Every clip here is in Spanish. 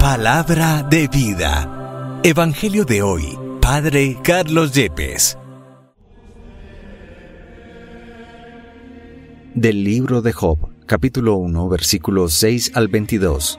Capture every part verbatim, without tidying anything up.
Palabra de vida. Evangelio de hoy. Padre Carlos Yepes. Del libro de Job, capítulo uno, versículos seis al veintidós.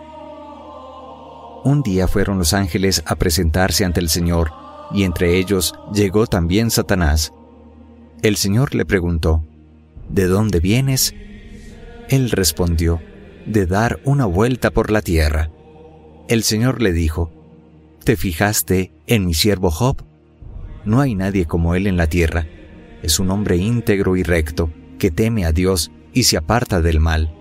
Un día fueron los ángeles a presentarse ante el Señor, y entre ellos llegó también Satanás. El Señor le preguntó: ¿De dónde vienes? Él respondió: de dar una vuelta por la tierra. El Señor le dijo: ¿Te fijaste en mi siervo Job? No hay nadie como él en la tierra. Es un hombre íntegro y recto, que teme a Dios y se aparta del mal.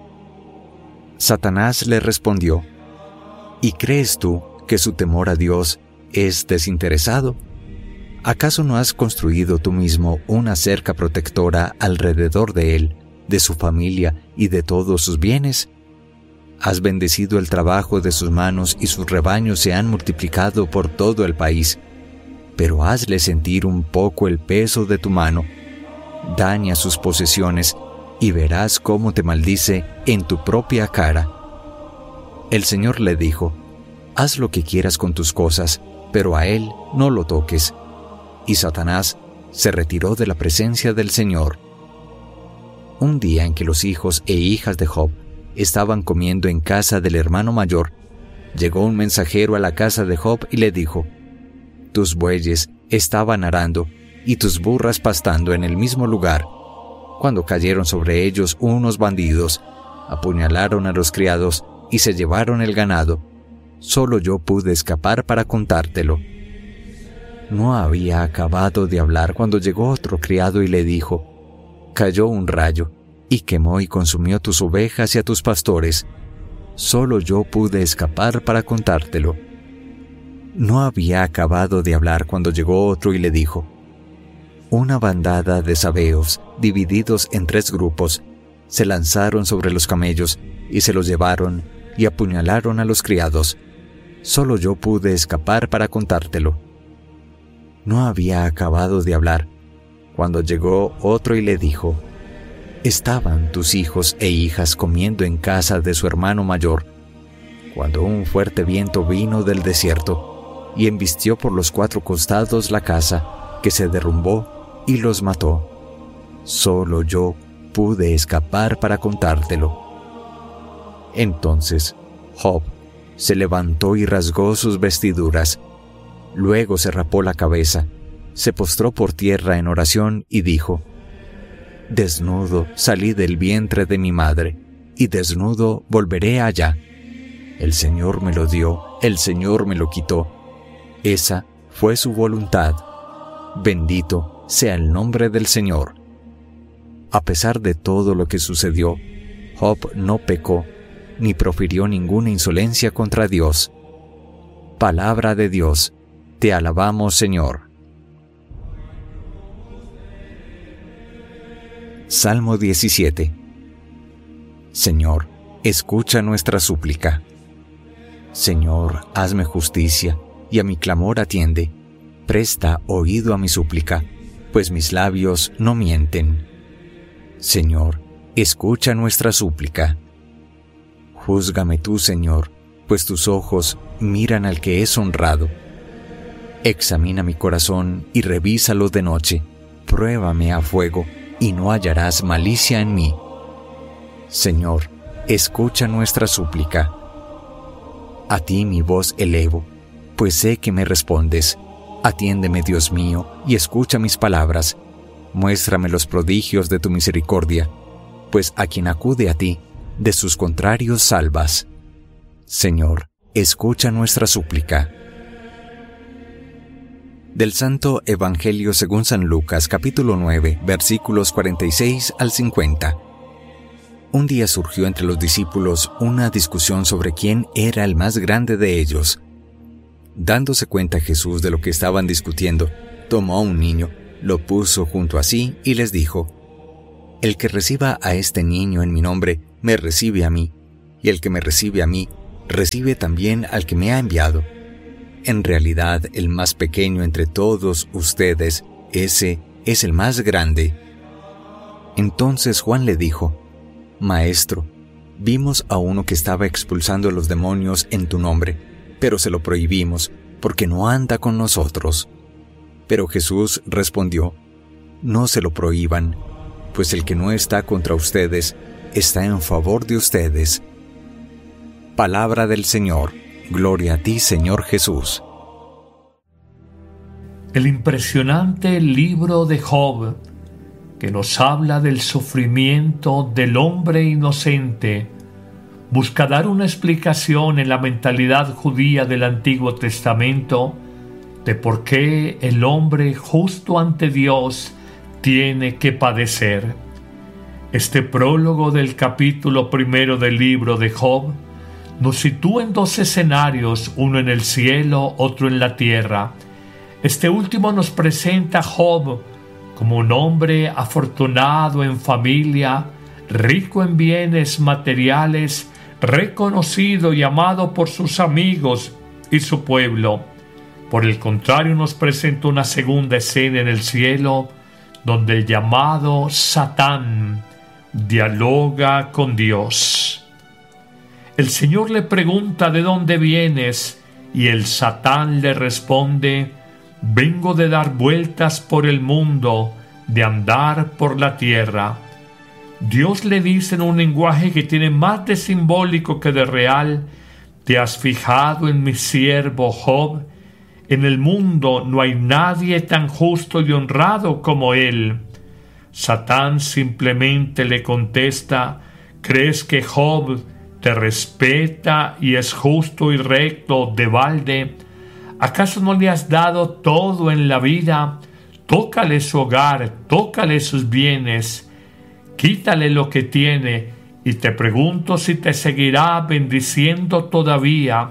Satanás le respondió: ¿Y crees tú que su temor a Dios es desinteresado? ¿Acaso no has construido tú mismo una cerca protectora alrededor de él, de su familia y de todos sus bienes? Has bendecido el trabajo de sus manos y sus rebaños se han multiplicado por todo el país. Pero hazle sentir un poco el peso de tu mano. Daña sus posesiones y verás cómo te maldice en tu propia cara. El Señor le dijo: haz lo que quieras con tus cosas, pero a él no lo toques. Y Satanás se retiró de la presencia del Señor. Un día en que los hijos e hijas de Job estaban comiendo en casa del hermano mayor, llegó un mensajero a la casa de Job y le dijo: tus bueyes estaban arando y tus burras pastando en el mismo lugar, cuando cayeron sobre ellos unos bandidos, apuñalaron a los criados y se llevaron el ganado. Solo yo pude escapar para contártelo. No había acabado de hablar cuando llegó otro criado y le dijo: cayó un rayo y quemó y consumió tus ovejas y a tus pastores. Solo yo pude escapar para contártelo. No había acabado de hablar cuando llegó otro y le dijo: una bandada de sabeos, divididos en tres grupos, se lanzaron sobre los camellos y se los llevaron y apuñalaron a los criados. Solo yo pude escapar para contártelo. No había acabado de hablar cuando llegó otro y le dijo: estaban tus hijos e hijas comiendo en casa de su hermano mayor, cuando un fuerte viento vino del desierto y embistió por los cuatro costados la casa, que se derrumbó y los mató. Solo yo pude escapar para contártelo. Entonces Job se levantó y rasgó sus vestiduras. Luego se rapó la cabeza, se postró por tierra en oración y dijo: desnudo salí del vientre de mi madre, y desnudo volveré allá. El Señor me lo dio, el Señor me lo quitó. Esa fue su voluntad. Bendito sea el nombre del Señor. A pesar de todo lo que sucedió, Job no pecó, ni profirió ninguna insolencia contra Dios. Palabra de Dios. Te alabamos, Señor. Salmo diecisiete. Señor, escucha nuestra súplica. Señor, hazme justicia, y a mi clamor atiende. Presta oído a mi súplica, pues mis labios no mienten. Señor, escucha nuestra súplica. Júzgame tú, Señor, pues tus ojos miran al que es honrado. Examina mi corazón y revísalo de noche. Pruébame a fuego, y no hallarás malicia en mí. Señor, escucha nuestra súplica. A ti mi voz elevo, pues sé que me respondes. Atiéndeme, Dios mío, y escucha mis palabras. Muéstrame los prodigios de tu misericordia, pues a quien acude a ti, de sus contrarios salvas. Señor, escucha nuestra súplica. Del Santo Evangelio según San Lucas, capítulo nueve, versículos cuarenta y seis al cincuenta. Un día surgió entre los discípulos una discusión sobre quién era el más grande de ellos. Dándose cuenta Jesús de lo que estaban discutiendo, tomó a un niño, lo puso junto a sí y les dijo: el que reciba a este niño en mi nombre, me recibe a mí, y el que me recibe a mí, recibe también al que me ha enviado. En realidad, el más pequeño entre todos ustedes, ese es el más grande. Entonces Juan le dijo: Maestro, vimos a uno que estaba expulsando a los demonios en tu nombre, pero se lo prohibimos, porque no anda con nosotros. Pero Jesús respondió: no se lo prohíban, pues el que no está contra ustedes, está en favor de ustedes. Palabra del Señor. Gloria a ti, Señor Jesús. El impresionante libro de Job, que nos habla del sufrimiento del hombre inocente, busca dar una explicación en la mentalidad judía del Antiguo Testamento de por qué el hombre justo ante Dios tiene que padecer. Este prólogo del capítulo primero del libro de Job nos sitúa en dos escenarios, uno en el cielo, otro en la tierra. Este último nos presenta a Job como un hombre afortunado en familia, rico en bienes materiales, reconocido y amado por sus amigos y su pueblo. Por el contrario, nos presenta una segunda escena en el cielo, donde el llamado Satán dialoga con Dios. El Señor le pregunta de dónde vienes, y el Satán le responde: vengo de dar vueltas por el mundo, de andar por la tierra. Dios le dice en un lenguaje que tiene más de simbólico que de real: ¿te has fijado en mi siervo Job? En el mundo no hay nadie tan justo y honrado como él. Satán simplemente le contesta: ¿crees que Job te respeta y es justo y recto de balde? ¿Acaso no le has dado todo en la vida? Tócale su hogar, tócale sus bienes, quítale lo que tiene, y te pregunto si te seguirá bendiciendo todavía.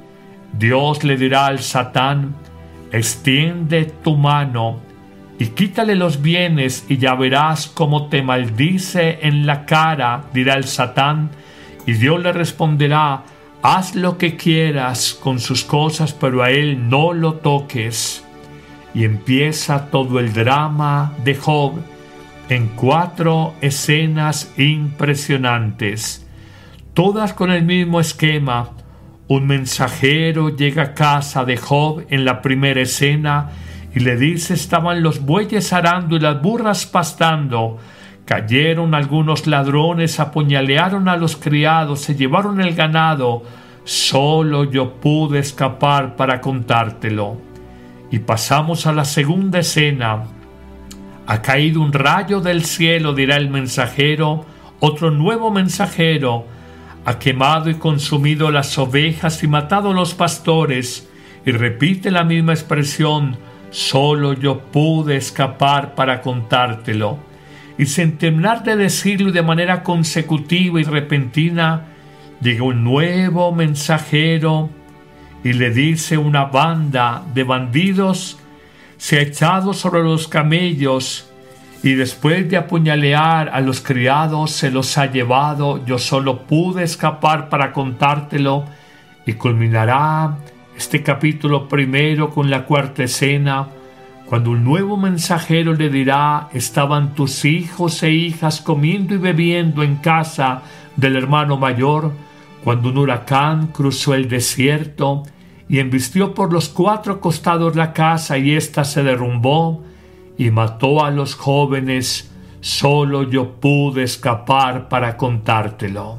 Dios le dirá al Satán: extiende tu mano y quítale los bienes, y ya verás cómo te maldice en la cara, dirá el Satán. Y Dios le responderá: haz lo que quieras con sus cosas, pero a él no lo toques. Y empieza todo el drama de Job en cuatro escenas impresionantes, todas con el mismo esquema. Un mensajero llega a casa de Job en la primera escena y le dice: estaban los bueyes arando y las burras pastando. Cayeron algunos ladrones, apuñalearon a los criados, se llevaron el ganado. Solo yo pude escapar para contártelo. Y pasamos a la segunda escena. Ha caído un rayo del cielo, dirá el mensajero. Otro nuevo mensajero ha quemado y consumido las ovejas y matado a los pastores. Y repite la misma expresión: solo yo pude escapar para contártelo. Y sin terminar de decirlo, y de manera consecutiva y repentina, llega un nuevo mensajero y le dice: una banda de bandidos se ha echado sobre los camellos y después de apuñalear a los criados se los ha llevado. Yo solo pude escapar para contártelo. Y culminará este capítulo primero con la cuarta escena, cuando un nuevo mensajero le dirá: estaban tus hijos e hijas comiendo y bebiendo en casa del hermano mayor, cuando un huracán cruzó el desierto y embistió por los cuatro costados la casa, y ésta se derrumbó y mató a los jóvenes. Solo yo pude escapar para contártelo.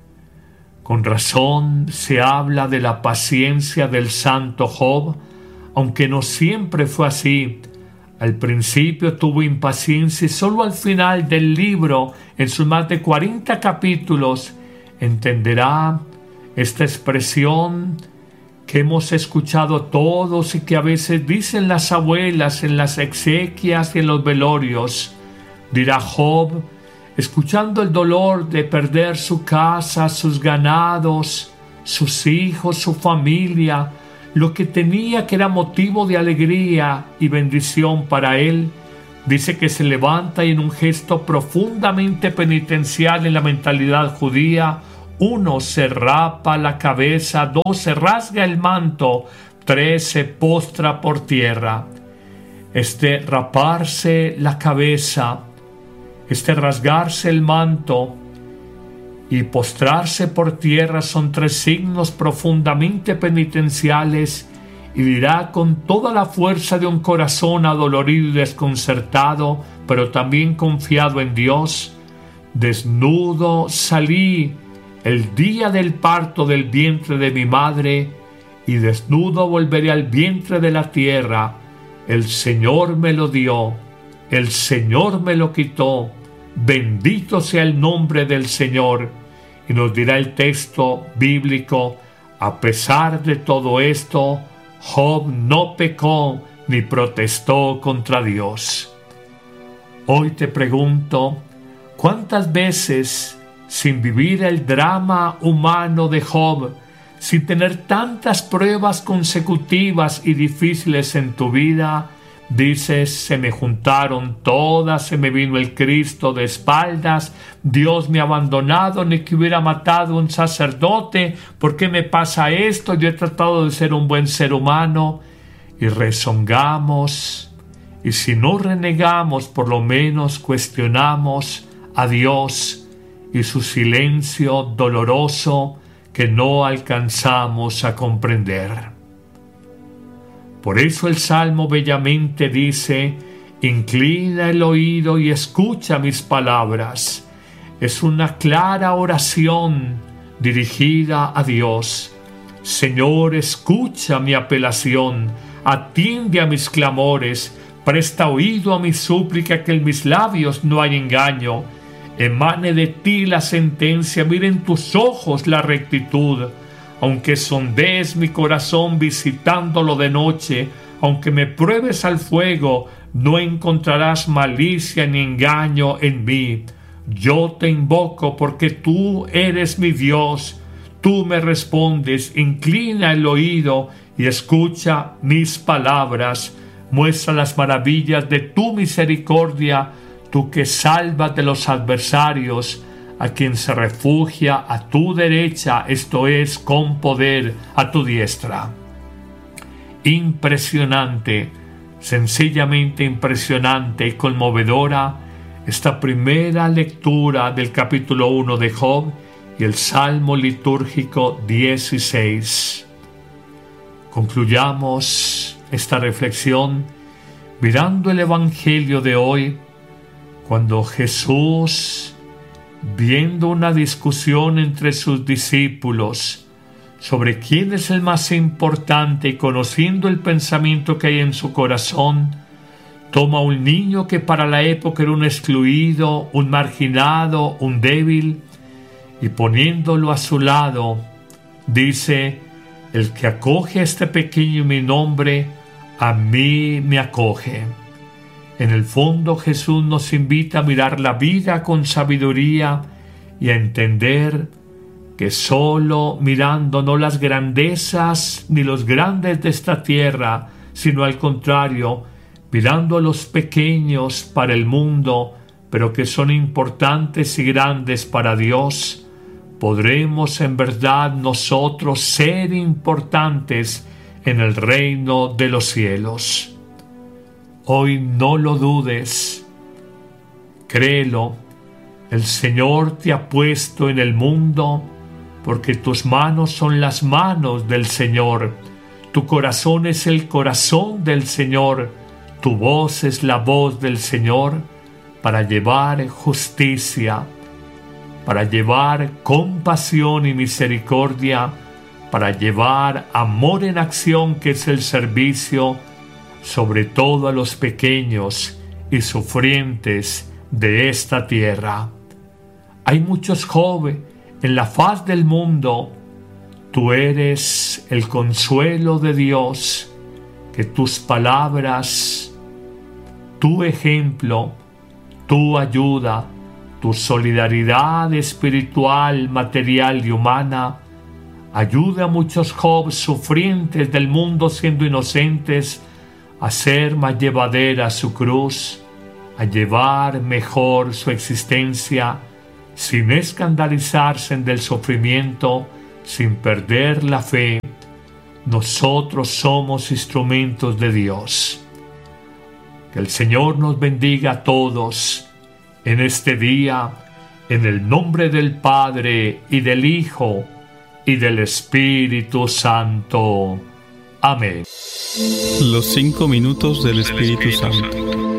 Con razón se habla de la paciencia del santo Job, aunque no siempre fue así. Al principio tuvo impaciencia y solo al final del libro, en sus más de cuarenta capítulos, entenderá esta expresión que hemos escuchado todos y que a veces dicen las abuelas en las exequias y en los velorios. Dirá Job, escuchando el dolor de perder su casa, sus ganados, sus hijos, su familia, lo que tenía que era motivo de alegría y bendición para él, dice que se levanta y en un gesto profundamente penitencial en la mentalidad judía, uno se rapa la cabeza, dos se rasga el manto, tres se postra por tierra. Este raparse la cabeza, este rasgarse el manto, y postrarse por tierra son tres signos profundamente penitenciales, y dirá con toda la fuerza de un corazón adolorido y desconcertado, pero también confiado en Dios: desnudo salí el día del parto del vientre de mi madre, y desnudo volveré al vientre de la tierra. El Señor me lo dio, el Señor me lo quitó, bendito sea el nombre del Señor. Y nos dirá el texto bíblico: a pesar de todo esto, Job no pecó ni protestó contra Dios. Hoy te pregunto, ¿cuántas veces, sin vivir el drama humano de Job, sin tener tantas pruebas consecutivas y difíciles en tu vida, dices: se me juntaron todas, se me vino el Cristo de espaldas, Dios me ha abandonado, ni que hubiera matado a un sacerdote, ¿por qué me pasa esto? Yo he tratado de ser un buen ser humano. Y rezongamos, y si no renegamos, por lo menos cuestionamos a Dios y su silencio doloroso que no alcanzamos a comprender. Por eso el Salmo bellamente dice: inclina el oído y escucha mis palabras. Es una clara oración dirigida a Dios. Señor, escucha mi apelación, atiende a mis clamores, presta oído a mi súplica, que en mis labios no hay engaño. Emane de ti la sentencia, miren tus ojos la rectitud. Aunque sondees mi corazón visitándolo de noche, aunque me pruebes al fuego, no encontrarás malicia ni engaño en mí. Yo te invoco porque tú eres mi Dios. Tú me respondes, inclina el oído y escucha mis palabras. Muestra las maravillas de tu misericordia, tú que salvas de los adversarios, a quien se refugia a tu derecha, esto es, con poder a tu diestra. Impresionante, sencillamente impresionante y conmovedora esta primera lectura del capítulo uno de Job y el Salmo litúrgico dieciséis. Concluyamos esta reflexión mirando el Evangelio de hoy, cuando Jesús, viendo una discusión entre sus discípulos sobre quién es el más importante y conociendo el pensamiento que hay en su corazón, toma un niño que para la época era un excluido, un marginado, un débil, y poniéndolo a su lado, dice: el que acoge a este pequeño en mi nombre, a mí me acoge. En el fondo, Jesús nos invita a mirar la vida con sabiduría y a entender que solo mirando no las grandezas ni los grandes de esta tierra, sino al contrario, mirando a los pequeños para el mundo, pero que son importantes y grandes para Dios, podremos en verdad nosotros ser importantes en el reino de los cielos. Hoy no lo dudes, créelo, el Señor te ha puesto en el mundo porque tus manos son las manos del Señor, tu corazón es el corazón del Señor, tu voz es la voz del Señor para llevar justicia, para llevar compasión y misericordia, para llevar amor en acción, que es el servicio, sobre todo a los pequeños y sufrientes de esta tierra. Hay muchos jóvenes en la faz del mundo. Tú eres el consuelo de Dios, que tus palabras, tu ejemplo, tu ayuda, tu solidaridad espiritual, material y humana, ayude a muchos jóvenes sufrientes del mundo siendo inocentes a ser más llevadera su cruz, a llevar mejor su existencia, sin escandalizarse del sufrimiento, sin perder la fe. Nosotros somos instrumentos de Dios. Que el Señor nos bendiga a todos en este día En el nombre del Padre, y del Hijo, y del Espíritu Santo. Amén. Los cinco minutos del Espíritu Santo.